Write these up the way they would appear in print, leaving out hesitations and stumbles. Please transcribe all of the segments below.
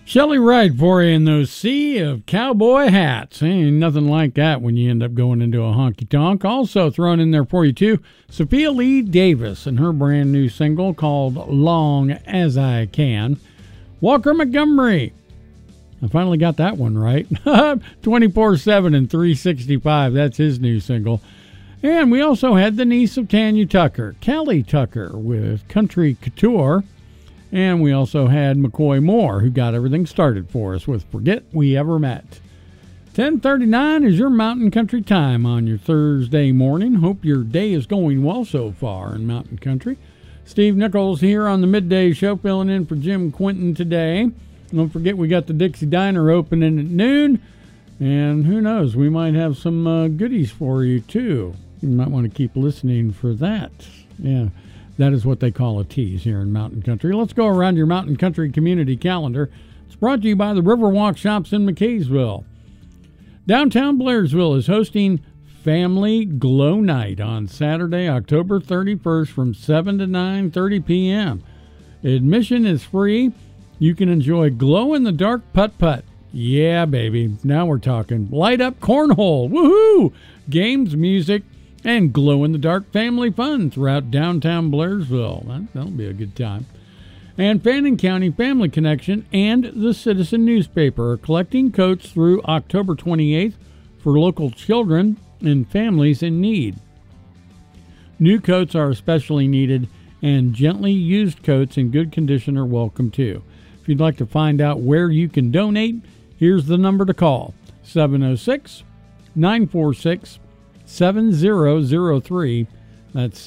Shelley Wright for you in those sea of cowboy hats. Ain't nothing like that when you end up going into a honky-tonk. Also thrown in there for you, too, Sophia Lee Davis and her brand new single called Long As I Can. Walker Montgomery. I finally got that one right. 24/7 and 365. That's his new single. And we also had the niece of Tanya Tucker, Callie Tucker, with Country Couture. And we also had McCoy Moore, who got everything started for us with Forget We Ever Met. 10:39 is your Mountain Country time on your Thursday morning. Hope your day is going well so far in Mountain Country. Steve Nichols here on the Midday Show, filling in for Jim Quinton today. Don't forget we got the Dixie Diner opening at noon. And who knows, we might have some goodies for you, too. You might want to keep listening for that. Yeah. That is what they call a tease here in Mountain Country. Let's go around your Mountain Country community calendar. It's brought to you by the Riverwalk Shops in McKaysville. Downtown Blairsville is hosting Family Glow Night on Saturday, October 31st from 7 to 9:30 p.m. Admission is free. You can enjoy glow-in-the-dark putt-putt. Yeah, baby. Now we're talking. Light up cornhole. Woohoo! Games, music, and glow-in-the-dark family fun throughout downtown Blairsville. That'll be a good time. And Fannin County Family Connection and the Citizen newspaper are collecting coats through October 28th for local children and families in need. New coats are especially needed, and gently used coats in good condition are welcome too. If you'd like to find out where you can donate, here's the number to call: 706-946-7003. That's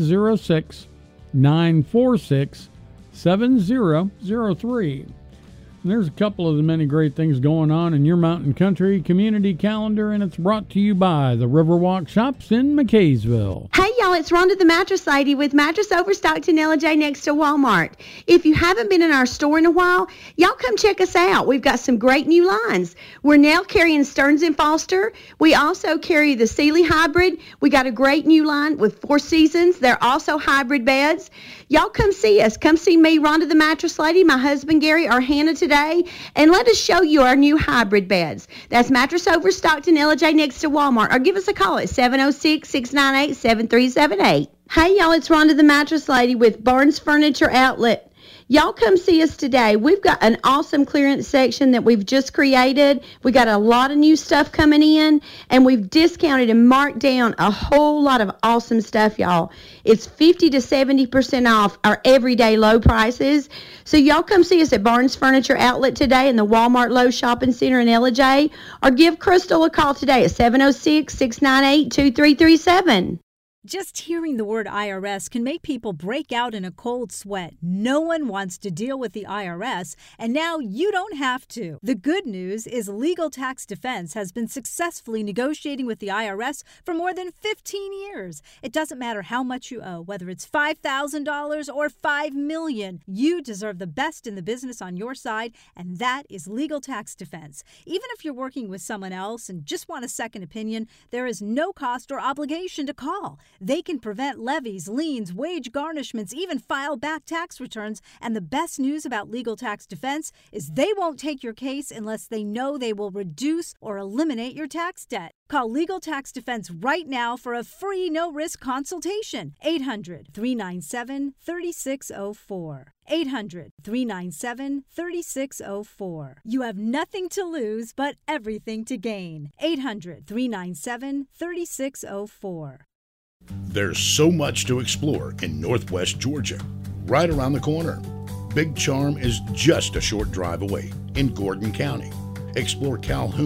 706-946-7003. And there's a couple of the many great things going on in your Mountain Country community calendar, and it's brought to you by the Riverwalk Shops in McKaysville. Hey y'all, it's Rhonda the Mattress Lady with Mattress Overstocked in LJ next to Walmart. If you haven't been in our store in a while, y'all come check us out. We've got some great new lines. We're now carrying Stearns & Foster. We also carry the Sealy Hybrid. We got a great new line with Four Seasons. They're also hybrid beds. Y'all come see us. Come see me, Rhonda the Mattress Lady, my husband Gary, or Hannah today, and let us show you our new hybrid beds. That's Mattress Overstocked in LJ next to Walmart, or give us a call at 706-698-7378. Hey y'all, it's Rhonda the Mattress Lady with Barnes Furniture Outlet. Y'all come see us today. We've got an awesome clearance section that we've just created. We got a lot of new stuff coming in, and we've discounted and marked down a whole lot of awesome stuff, y'all. It's 50 to 70% off our everyday low prices. So y'all come see us at Barnes Furniture Outlet today in the Walmart Low Shopping Center in LJ, or give Crystal a call today at 706-698-2337. Just hearing the word IRS can make people break out in a cold sweat. No one wants to deal with the IRS, and now you don't have to. The good news is Legal Tax Defense has been successfully negotiating with the IRS for more than 15 years. It doesn't matter how much you owe, whether it's $5,000 or $5 million. You deserve the best in the business on your side, and that is Legal Tax Defense. Even if you're working with someone else and just want a second opinion, there is no cost or obligation to call. They can prevent levies, liens, wage garnishments, even file back tax returns. And the best news about Legal Tax Defense is they won't take your case unless they know they will reduce or eliminate your tax debt. Call Legal Tax Defense right now for a free no-risk consultation. 800-397-3604. 800-397-3604. You have nothing to lose but everything to gain. 800-397-3604. There's so much to explore in Northwest Georgia, right around the corner. Big Charm is just a short drive away in Gordon County. Explore Calhoun